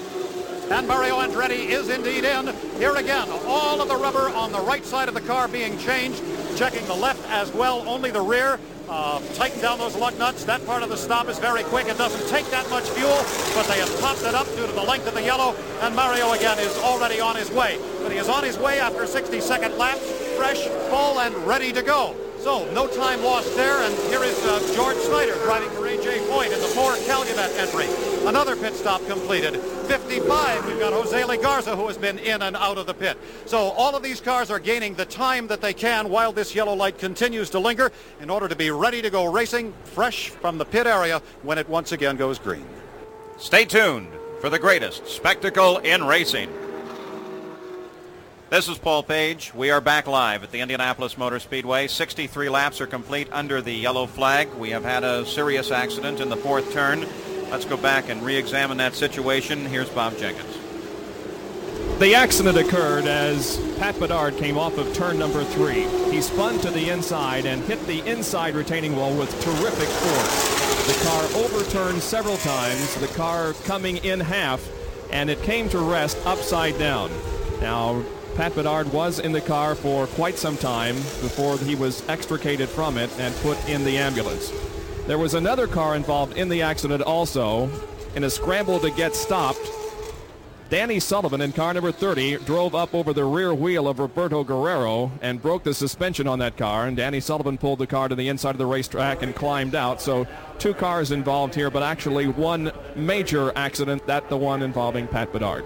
And Mario Andretti is indeed in. Here again, all of the rubber on the right side of the car being changed. Checking the left as well, only the rear. Uh, tighten down those lug nuts. That part of the stop is very quick. It doesn't take that much fuel, but they have topped it up due to the length of the yellow, and Mario again is already on his way. But he is on his way after sixty-second lap, fresh, full, and ready to go. So no time lost there, and here is uh, George Snyder driving for A J Foyt in the Ford Calumet entry. Another pit stop completed. fifty-five, we've got Jose Legarza, who has been in and out of the pit. So all of these cars are gaining the time that they can while this yellow light continues to linger in order to be ready to go racing fresh from the pit area when it once again goes green. Stay tuned for the greatest spectacle in racing. This is Paul Page. We are back live at the Indianapolis Motor Speedway. sixty-three laps are complete under the yellow flag. We have had a serious accident in the fourth turn. Let's go back and re-examine that situation. Here's Bob Jenkins. The accident occurred as Pat Bedard came off of turn number three. He spun to the inside and hit the inside retaining wall with terrific force. The car overturned several times, the car coming in half, and it came to rest upside down. Now, Pat Bedard was in the car for quite some time before he was extricated from it and put in the ambulance. There was another car involved in the accident also. In a scramble to get stopped, Danny Sullivan in car number thirty drove up over the rear wheel of Roberto Guerrero and broke the suspension on that car, and Danny Sullivan pulled the car to the inside of the racetrack and climbed out. So two cars involved here, but actually one major accident, that the one involving Pat Bedard.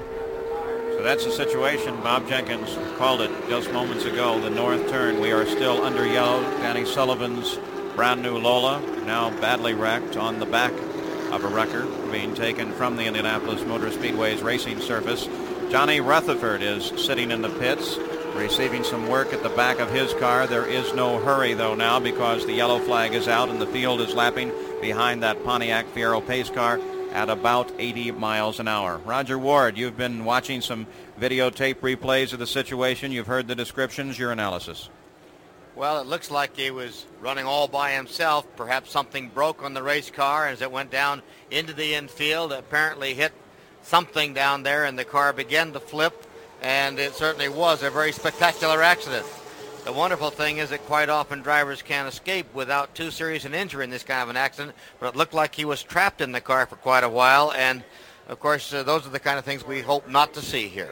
So that's the situation. Bob Jenkins called it just moments ago. The north turn, we are still under yellow. Danny Sullivan's brand new Lola, now badly wrecked on the back of a wrecker, being taken from the Indianapolis Motor Speedway's racing surface. Johnny Rutherford is sitting in the pits, receiving some work at the back of his car. There is no hurry, though, now because the yellow flag is out and the field is lapping behind that Pontiac Fiero pace car at about eighty miles an hour. Roger Ward, you've been watching some videotape replays of the situation. You've heard the descriptions. Your analysis. Well, it looks like he was running all by himself. Perhaps something broke on the race car as it went down into the infield. It apparently hit something down there, and the car began to flip, and it certainly was a very spectacular accident. The wonderful thing is that quite often drivers can't escape without too serious an injury in this kind of an accident, but it looked like he was trapped in the car for quite a while, and of course uh, those are the kind of things we hope not to see here.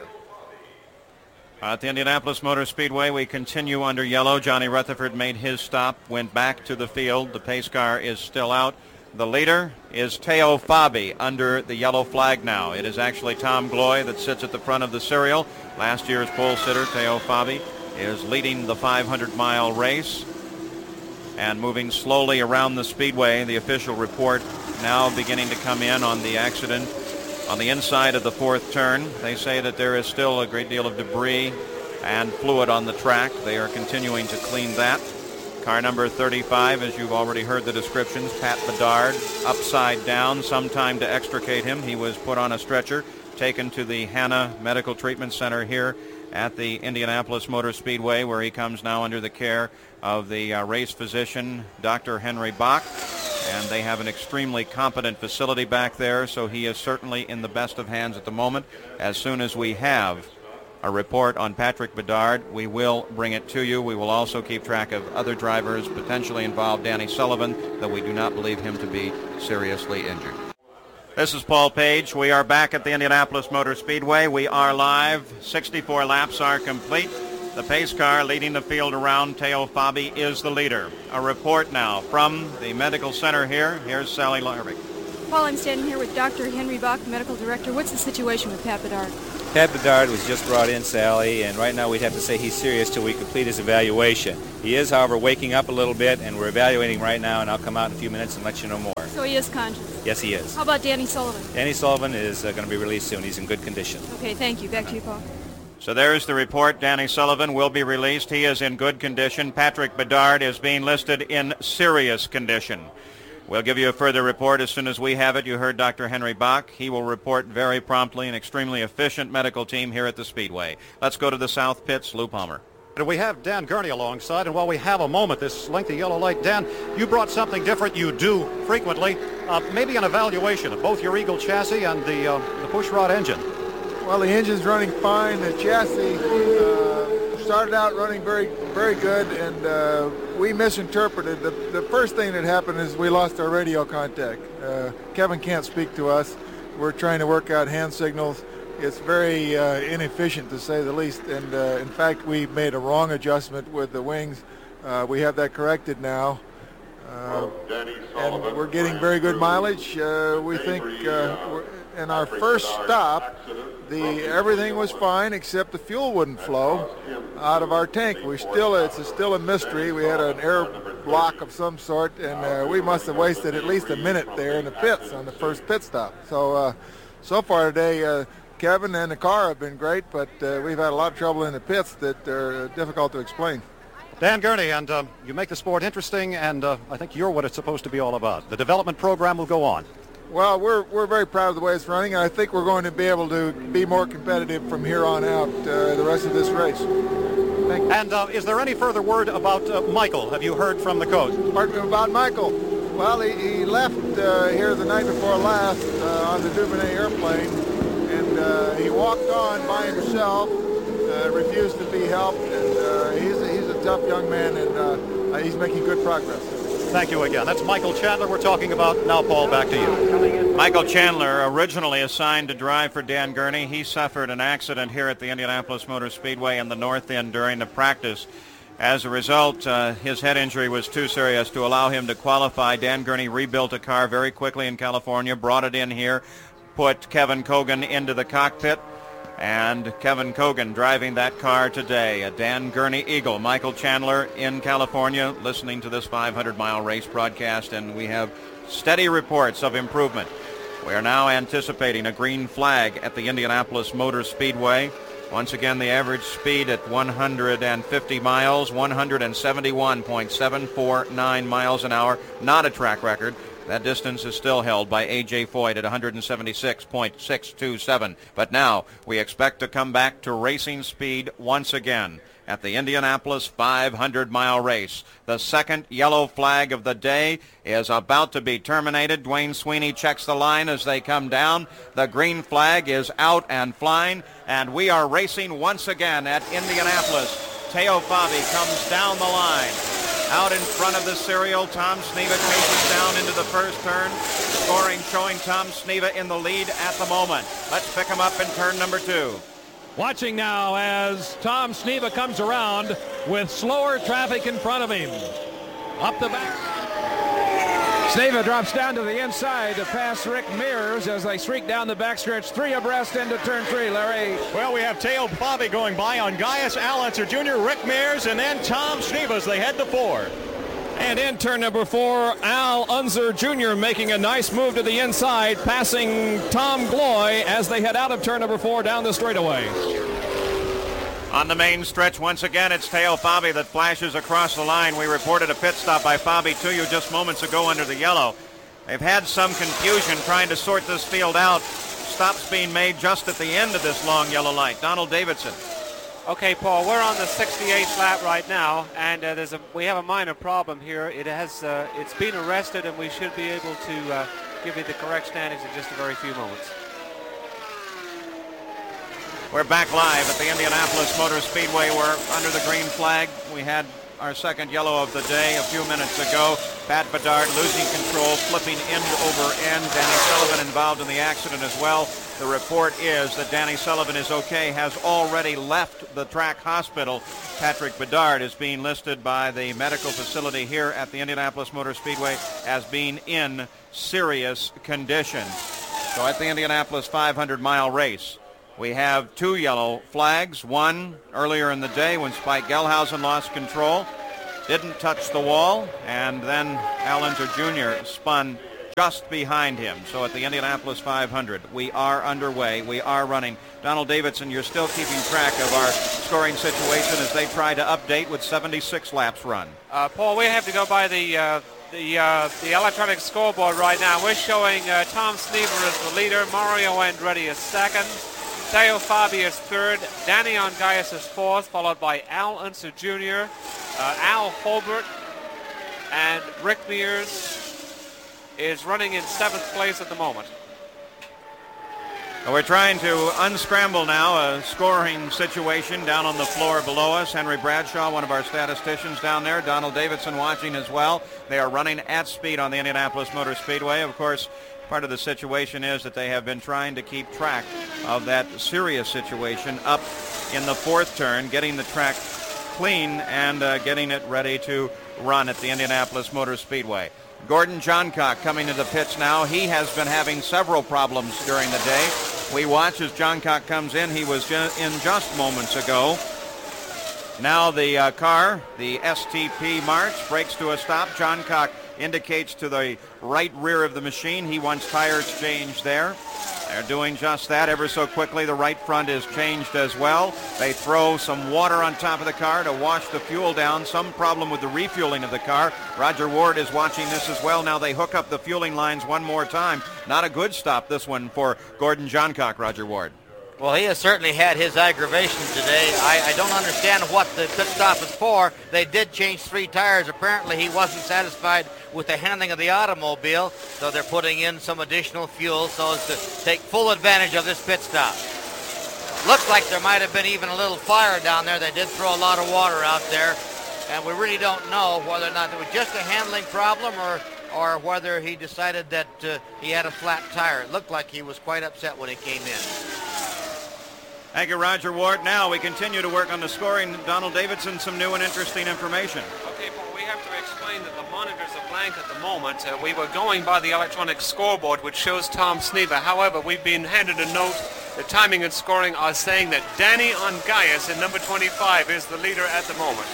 At the Indianapolis Motor Speedway, we continue under yellow. Johnny Rutherford made his stop, went back to the field. The pace car is still out. The leader is Teo Fabi under the yellow flag now. It is actually Tom Gloy that sits at the front of the serial. Last year's pole sitter, Teo Fabi, is leading the five hundred mile race and moving slowly around the speedway. The official report now beginning to come in on the accident on the inside of the fourth turn. They say that there is still a great deal of debris and fluid on the track. They are continuing to clean that. Car number thirty-five, as you've already heard the descriptions, Pat Bedard, upside down, some time to extricate him. He was put on a stretcher, taken to the Hanna Medical Treatment Center here at the Indianapolis Motor Speedway, where he comes now under the care of the uh, race physician, Doctor Henry Bach. and they have an extremely competent facility back there, so he is certainly in the best of hands at the moment. As soon as we have a report on Patrick Bedard, we will bring it to you. We will also keep track of other drivers potentially involved. Danny Sullivan, though we do not believe him to be seriously injured. This is Paul Page. We are back at the Indianapolis Motor Speedway. We are live. sixty-four laps are complete. The pace car leading the field around. Teo Fabi is the leader. A report now from the medical center here. Here's Sally Larvick. Paul, I'm standing here with Doctor Henry Bach, medical director. What's the situation with Pat Bedard? Pat Bedard was just brought in, Sally, and right now we'd have to say he's serious till we complete his evaluation. He is, however, waking up a little bit, and we're evaluating right now, and I'll come out in a few minutes and let you know more. So he is conscious? Yes, he is. How about Danny Sullivan? Danny Sullivan is uh, going to be released soon. He's in good condition. Okay, thank you. Back to you, Paul. So there's the report. Danny Sullivan will be released. He is in good condition. Patrick Bedard is being listed in serious condition. We'll give you a further report as soon as we have it. You heard Doctor Henry Bach. He will report very promptly. An extremely efficient medical team here at the Speedway. Let's go to the South Pits. Lou Palmer. We have Dan Gurney alongside, and while we have a moment, this lengthy yellow light, Dan, you brought something different you do frequently, uh, maybe an evaluation of both your Eagle chassis and the, uh, the pushrod engine. Well, the engine's running fine. The chassis uh, started out running very, very good, and uh, we misinterpreted. The, the first thing that happened is we lost our radio contact. Uh, Kevin can't speak to us. We're trying to work out hand signals. It's very uh, inefficient, to say the least, and uh, in fact, we made a wrong adjustment with the wings. Uh, we have that corrected now, uh, and we're getting very good mileage. Uh, we think uh, we're, in our first stop, the everything was fine except the fuel wouldn't flow out of our tank. We still, it's a, still a mystery. We had an air block of some sort, and uh, we must have wasted at least a minute there in the pits on the first pit stop. So, uh, so far today, uh, Kevin and the car have been great, but uh, we've had a lot of trouble in the pits that are difficult to explain. Dan Gurney, and uh, you make the sport interesting, and uh, I think you're what it's supposed to be all about. The development program will go on. Well, we're we're very proud of the way it's running, and I think we're going to be able to be more competitive from here on out uh, the rest of this race. Thank you. And uh, is there any further word about uh, Michael? Have you heard from the coach? Pardon me, about Michael? Well, he, he left uh, here the night before last uh, on the Duvernay airplane, and uh, he walked on by himself, uh, refused to be helped, and uh, he's, a, he's a tough young man, and uh, he's making good progress. Thank you again. That's Michael Chandler we're talking about. Now, Paul, back to you. Michael Chandler, originally assigned to drive for Dan Gurney. He suffered an accident here at the Indianapolis Motor Speedway in the north end during the practice. As a result, uh, his head injury was too serious to allow him to qualify. Dan Gurney rebuilt a car very quickly in California, brought it in here, put Kevin Cogan into the cockpit, and Kevin Cogan driving that car today. A Dan Gurney Eagle. Michael Chandler in California listening to this five hundred mile race broadcast, and we have steady reports of improvement. We are now anticipating a green flag at the Indianapolis Motor Speedway. Once again, the average speed at one hundred fifty miles, one seventy-one point seven four nine miles an hour, not a track record. That distance is still held by A J Foyt at one seventy-six point six two seven. But now we expect to come back to racing speed once again at the Indianapolis five hundred mile race. The second yellow flag of the day is about to be terminated. Dwayne Sweeney checks the line as they come down. The green flag is out and flying, and we are racing once again at Indianapolis. Teo Fabi comes down the line. Out in front of the serial, Tom Sneva chases down into the first turn. Scoring showing Tom Sneva in the lead at the moment. Let's pick him up in turn number two. Watching now as Tom Sneva comes around with slower traffic in front of him. Up the back. Sneva drops down to the inside to pass Rick Mears as they streak down the backstretch, three abreast into turn three, Larry. Well, we have Teo Fabi going by on Gaius Alunser Junior, Rick Mears, and then Tom Sneva as they head to four. And in turn number four, Al Unser Junior making a nice move to the inside, passing Tom Gloy as they head out of turn number four down the straightaway. On the main stretch, once again, it's Teo Fabi that flashes across the line. We reported a pit stop by Fabi to you just moments ago under the yellow. They've had some confusion trying to sort this field out. Stops being made just at the end of this long yellow light. Donald Davidson. Okay, Paul, we're on the sixty-eighth lap right now, and uh, there's a we have a minor problem here. It has uh, it's been arrested, and we should be able to uh, give you the correct standings in just a very few moments. We're back live at the Indianapolis Motor Speedway. We're under the green flag. We had our second yellow of the day a few minutes ago. Pat Bedard losing control, flipping end over end. Danny Sullivan involved in the accident as well. The report is that Danny Sullivan is okay, has already left the track hospital. Patrick Bedard is being listed by the medical facility here at the Indianapolis Motor Speedway as being in serious condition. So at the Indianapolis five hundred mile race, we have two yellow flags. One earlier in the day when Spike Gelhausen lost control, didn't touch the wall, and then Al Unser Junior spun just behind him. So at the Indianapolis five hundred, we are underway. We are running. Donald Davidson, you're still keeping track of our scoring situation as they try to update with seventy-six laps run. Uh, Paul, we have to go by the uh, the uh, the electronic scoreboard right now. We're showing uh, Tom Snever as the leader, Mario Andretti is second, Teo Fabi is third, Danny Ongais is fourth, followed by Al Unser Junior, uh, Al Holbert, and Rick Mears is running in seventh place at the moment. Well, we're trying to unscramble now a scoring situation down on the floor below us. Henry Bradshaw, one of our statisticians down there, Donald Davidson watching as well. They are running at speed on the Indianapolis Motor Speedway. Of course, part of the situation is that they have been trying to keep track of that serious situation up in the fourth turn, getting the track clean and uh, getting it ready to run at the Indianapolis Motor Speedway. Gordon Johncock coming to the pits now. He has been having several problems during the day. We watch as Johncock comes in. He was ju- in just moments ago. Now the uh, car, the S T P March, brakes to a stop. Johncock indicates to the right rear of the machine he wants tires changed there. They're doing just that ever so quickly. The right front is changed as well. They throw some water on top of the car to wash the fuel down. Some problem with the refueling of the car. Roger Ward is watching this as well. Now they hook up the fueling lines one more time. Not a good stop, this one, for Gordon Johncock, Roger Ward. Well, he has certainly had his aggravations today. I, I don't understand what the pit stop is for. They did change three tires. Apparently he wasn't satisfied with the handling of the automobile, so they're putting in some additional fuel so as to take full advantage of this pit stop. Looks like there might have been even a little fire down there. They did throw a lot of water out there, and we really don't know whether or not it was just a handling problem or or whether he decided that uh, he had a flat tire. It looked like he was quite upset when he came in. Thank you, Roger Ward. Now we continue to work on the scoring. Donald Davidson, some new and interesting information. Okay, Paul, we have to explain that the monitors are blank at the moment. Uh, we were going by the electronic scoreboard, which shows Tom Snever. However, we've been handed a note. The timing and scoring are saying that Danny Ongais in number twenty-five is the leader at the moment.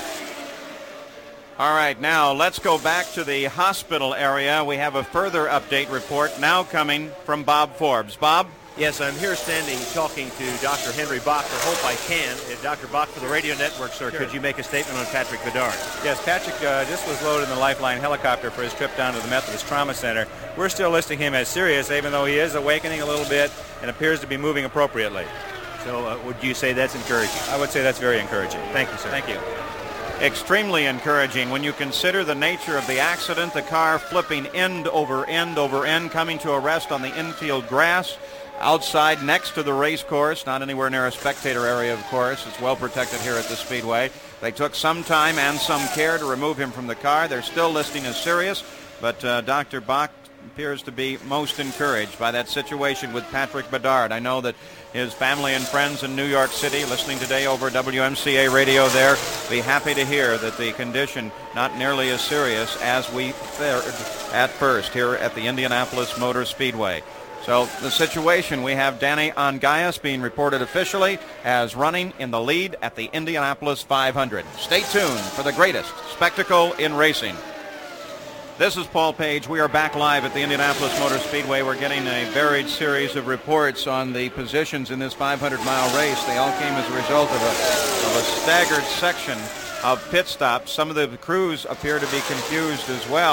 All right, now let's go back to the hospital area. We have a further update report now coming from Bob Forbes. Bob? Yes, I'm here standing talking to Doctor Henry Bach. I hope I can. Uh, Doctor Bach for the Radio Network, sir, Sure. Could you make a statement on Patrick Bedard? Yes, Patrick uh, just was loaded in the Lifeline helicopter for his trip down to the Methodist Trauma Center. We're still listing him as serious, even though he is awakening a little bit and appears to be moving appropriately. So uh, would you say that's encouraging? I would say that's very encouraging. Thank you, sir. Thank you. Extremely encouraging when you consider the nature of the accident, the car flipping end over end over end, coming to a rest on the infield grass outside next to the race course, not anywhere near a spectator area, of course. It's well protected here at the Speedway. They took some time and some care to remove him from the car. They're still listing as serious, but uh, Doctor Bach appears to be most encouraged by that situation with Patrick Bedard. I know that his family and friends in New York City listening today over W M C A radio there be happy to hear that the condition not nearly as serious as we feared at first here at the Indianapolis Motor Speedway. So the situation, we have Danny Ongais being reported officially as running in the lead at the Indianapolis five hundred. Stay tuned for the greatest spectacle in racing. This is Paul Page. We are back live at the Indianapolis Motor Speedway. We're getting a varied series of reports on the positions in this five hundred mile race. They all came as a result of a, of a staggered section of pit stops. Some of the crews appear to be confused as well.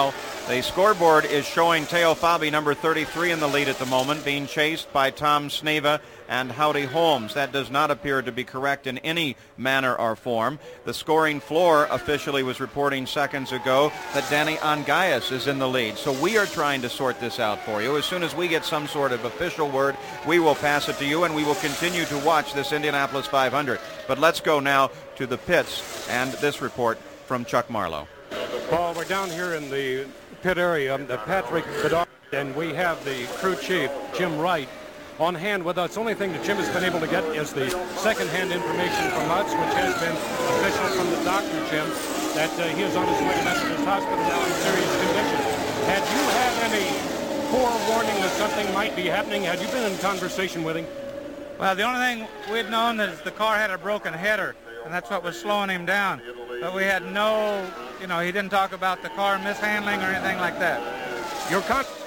The scoreboard is showing Teo Fabi, number thirty-three, in the lead at the moment, being chased by Tom Sneva and Howdy Holmes. That does not appear to be correct in any manner or form. The scoring floor officially was reporting seconds ago that Danny Angayas is in the lead. So we are trying to sort this out for you. As soon as we get some sort of official word, we will pass it to you, and we will continue to watch this Indianapolis five hundred. But let's go now to the pits and this report from Chuck Marlowe. Paul, we're down here in the pit area, the Patrick Bedard, and we have the crew chief, Jim Wright, on hand with us. The only thing that Jim has been able to get is the second-hand information from us, which has been official from the doctor, Jim, that uh, he is on his way to Methodist Hospital now in serious condition. Had you had any forewarning that something might be happening? Had you been in conversation with him? Well, the only thing we'd known is the car had a broken header, and that's what was slowing him down. But we had no, you know, he didn't talk about the car mishandling or anything like that. Your con